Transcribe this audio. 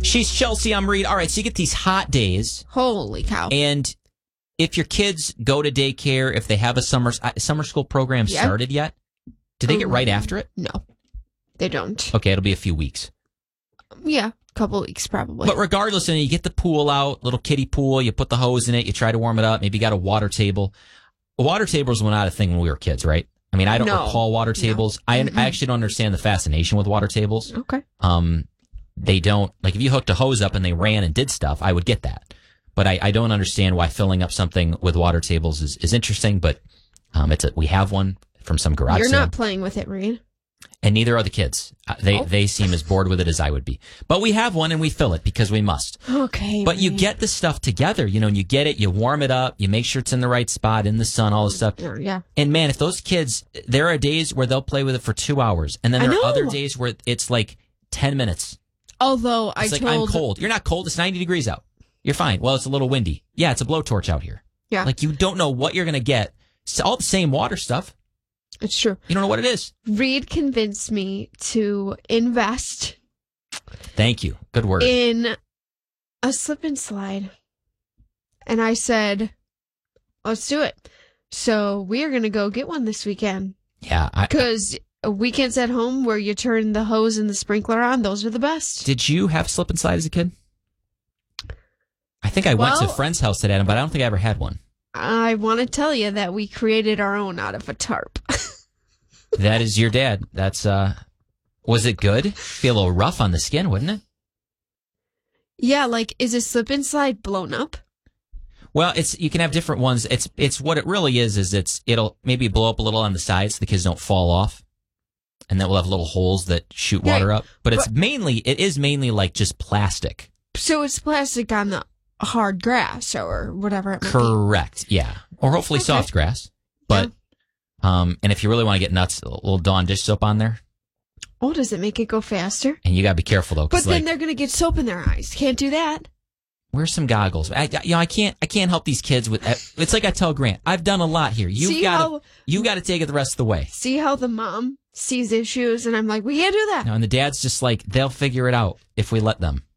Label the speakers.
Speaker 1: She's Chelsea. I'm Reed. All right, so you get these hot days.
Speaker 2: Holy cow.
Speaker 1: And if your kids go to daycare, if they have a summer school program started yet, do they get right after it?
Speaker 2: No, they don't.
Speaker 1: Okay, it'll be a few weeks.
Speaker 2: Yeah, a couple weeks probably.
Speaker 1: But regardless, you get the pool out, little kiddie pool, you put the hose in it, you try to warm it up, maybe you got a water table. Water tables were not a thing when we were kids, right? I mean, I don't recall water tables. No. I actually don't understand the fascination with water tables.
Speaker 2: Okay.
Speaker 1: They don't, like if you hooked a hose up and they ran and did stuff, I would get that. But I don't understand why filling up something with water tables is interesting, but we have one from some garage
Speaker 2: You're
Speaker 1: sale.
Speaker 2: not playing with it, Reed.
Speaker 1: And neither are the kids. They seem as bored with it as I would be. But we have one and we fill it because we must.
Speaker 2: Okay.
Speaker 1: But you get the stuff together, and you get it, you warm it up, you make sure it's in the right spot, in the sun, all this stuff.
Speaker 2: Yeah.
Speaker 1: And man, if those kids, there are days where they'll play with it for 2 hours. And then there are other days where it's like 10 minutes.
Speaker 2: Although
Speaker 1: I'm cold. You're not cold. It's 90 degrees out. You're fine. Well, it's a little windy. Yeah, it's a blowtorch out here.
Speaker 2: Yeah.
Speaker 1: Like you don't know what you're going to get. It's all the same water stuff.
Speaker 2: It's true.
Speaker 1: You don't know what it is.
Speaker 2: Reed convinced me to invest.
Speaker 1: Thank you. Good word.
Speaker 2: In a slip and slide. And I said, let's do it. So we are going to go get one this weekend.
Speaker 1: Yeah.
Speaker 2: Because weekends at home where you turn the hose and the sprinkler on, those are the best.
Speaker 1: Did you have slip and slide as a kid? I think I went to a friend's house that had them, but I don't think I ever had one.
Speaker 2: I want to tell you that we created our own out of a tarp.
Speaker 1: That is your dad. That's, was it good? Feel a little rough on the skin, wouldn't it?
Speaker 2: Yeah, like, is a slip and slide blown up?
Speaker 1: Well, you can have different ones. It's what it really is it'll maybe blow up a little on the sides so the kids don't fall off. And then we'll have little holes that shoot water up. But it is mainly like just plastic.
Speaker 2: So it's plastic on the hard grass or whatever it might be.
Speaker 1: Correct, yeah. Or hopefully soft grass. But, and if you really want to get nuts, a little Dawn dish soap on there.
Speaker 2: Oh, does it make it go faster?
Speaker 1: And you got to be careful, though.
Speaker 2: But then they're going to get soap in their eyes. Can't do that.
Speaker 1: Wear some goggles. I can't help these kids with. It's like I tell Grant, I've done a lot here. You got to take it the rest of the way.
Speaker 2: See how the mom sees issues, and I'm like, we can't do that.
Speaker 1: No, and the dad's just like, they'll figure it out if we let them.